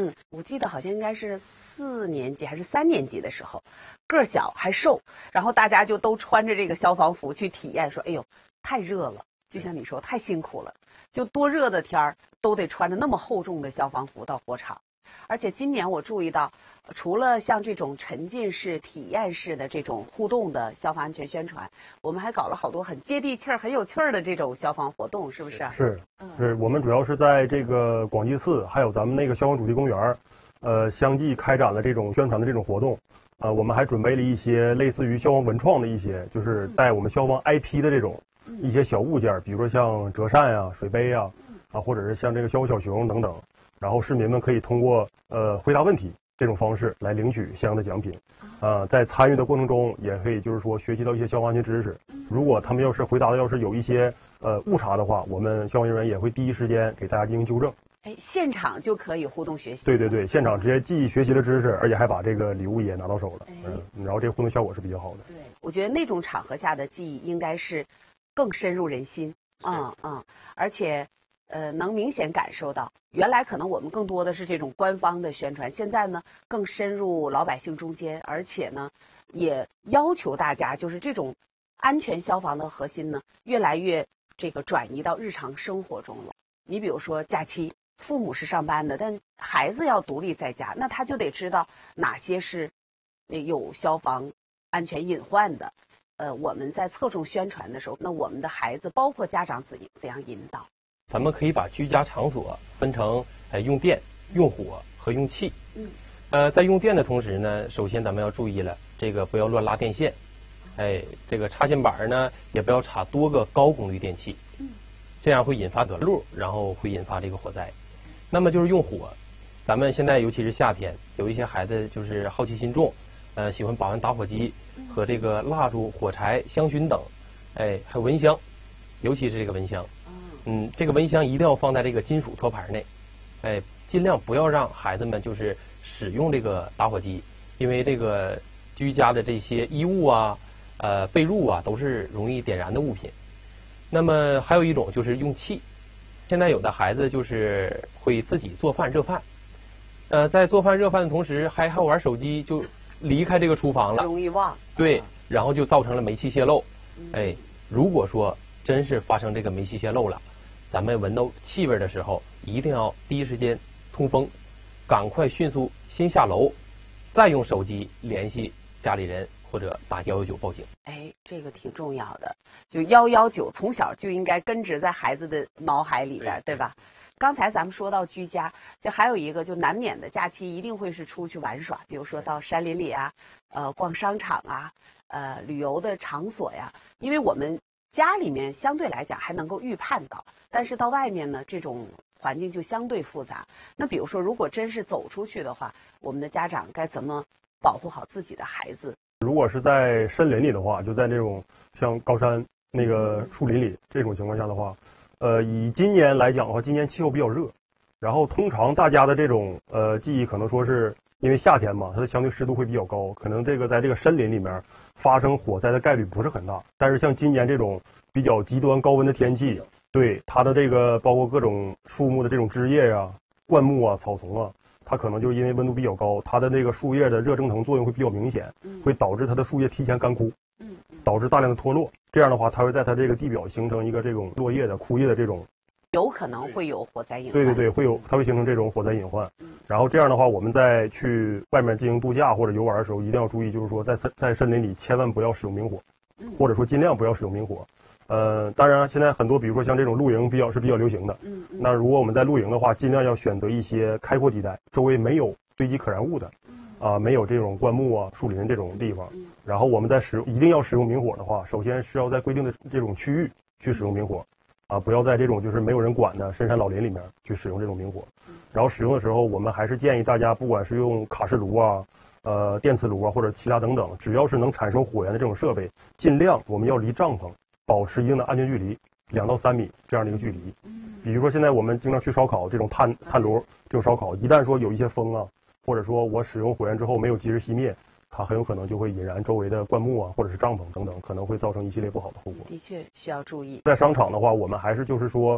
我记得好像应该是4年级还是3年级的时候，个儿小还瘦，然后大家就都穿着这个消防服去体验，说：“哎呦，太热了。”就像你说，太辛苦了，就多热的天儿都得穿着那么厚重的消防服到火场。而且今年我注意到，除了像这种沉浸式、体验式的这种互动的消防安全宣传，我们还搞了好多很接地气儿、很有趣儿的这种消防活动，是不是？ 是，我们主要是在这个广济寺，还有咱们那个消防主题公园，相继开展了这种宣传的这种活动。我们还准备了一些类似于消防文创的一些，就是带我们消防 IP 的这种一些小物件，比如说像折扇呀、水杯呀，或者是像这个消防小熊等等。然后市民们可以通过回答问题这种方式来领取相应的奖品，在参与的过程中也可以就是说学习到一些消防安全知识。如果他们要是回答的要是有一些误差的话，我们消防人员也会第一时间给大家进行纠正。 现场就可以互动学习。 对，现场直接既学习了知识，而且还把这个礼物也拿到手了。然后这个互动效果是比较好的。 对，我觉得那种场合下的记忆应该是更深入人心。而且。能明显感受到，原来可能我们更多的是这种官方的宣传，现在呢更深入老百姓中间，而且呢也要求大家就是这种安全消防的核心呢越来越这个转移到日常生活中了。你比如说假期，父母是上班的，但孩子要独立在家，那他就得知道哪些是有消防安全隐患的。我们在侧重宣传的时候，那我们的孩子包括家长怎样引导？ 咱们可以把居家场所分成用电、用火和用气。在用电的同时呢，首先咱们要注意了，这个不要乱拉电线，这个插线板呢也不要插多个高功率电器，这样会引发短路，然后会引发这个火灾。那么就是用火，咱们现在尤其是夏天，有一些孩子就是好奇心重，喜欢把玩打火机和这个蜡烛、火柴、香薰等，还有蚊香，尤其是这个蚊香。这个蚊香一定要放在这个金属托盘内，尽量不要让孩子们就是使用这个打火机，因为这个居家的这些衣物啊、被褥啊都是容易点燃的物品。那么还有一种就是用气，现在有的孩子就是会自己做饭热饭，在做饭热饭的同时还玩手机，就离开这个厨房了， 容易忘。 对，然后就造成了煤气泄漏。如果说真是发生这个煤气泄漏了，咱们闻到气味的时候，一定要第一时间通风，赶快迅速先下楼，再用手机联系家里人或者打119报警。 这个挺重要的，就119从小就应该根植在孩子的脑海里边，对吧？刚才咱们说到居家，就还有一个就难免的假期一定会是出去玩耍，比如说到山林里啊，逛商场啊，旅游的场所呀，因为我们家里面相对来讲还能够预判到，但是到外面呢，这种环境就相对复杂。那比如说，如果真是走出去的话，我们的家长该怎么保护好自己的孩子？ 如果是在森林里的话，就在这种像高山那个树林里这种情况下的话，以今年来讲的话，今年气候比较热，然后通常大家的这种记忆可能说是因为夏天嘛，它的相对湿度会比较高，可能这个在这个森林里面发生火灾的概率不是很大。但是像今年这种比较极端高温的天气，对它的这个包括各种树木的这种枝叶呀、灌木啊、草丛啊，它可能就是因为温度比较高，它的这个树叶的热蒸腾作用会比较明显，会导致它的树叶提前干枯，导致大量的脱落。这样的话，它会在它这个地表形成一个这种落叶的枯叶的这种， 有可能会有火灾隐患。 对，它会形成这种火灾隐患。然后这样的话，我们在去外面进行度假或者游玩的时候，一定要注意，就是说在森林里千万不要使用明火，或者说尽量不要使用明火。当然现在很多比如说像这种露营比较流行的，那如果我们在露营的话，尽量要选择一些开阔地带，周围没有堆积可燃物的，没有这种灌木啊、树林这种地方。然后我们在一定要使用明火的话，首先是要在规定的这种区域去使用明火，不要在这种就是没有人管的深山老林里面去使用这种明火。然后使用的时候，我们还是建议大家，不管是用卡式炉啊、电磁炉啊或者其他等等，只要是能产生火焰的这种设备，尽量我们要离帐篷保持一定的安全距离，2到3米这样的一个距离。比如说现在我们经常去烧烤，这种炭炉这种烧烤，一旦说有一些风啊，或者说我使用火焰之后没有及时熄灭，它很有可能就会引燃周围的灌木啊，或者是帐篷等等，可能会造成一系列不好的后果。 的确需要注意。 在商场的话，我们还是就是说，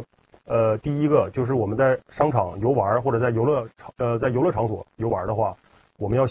第一个就是我们在商场游玩或者在游乐场所游玩的话，我们要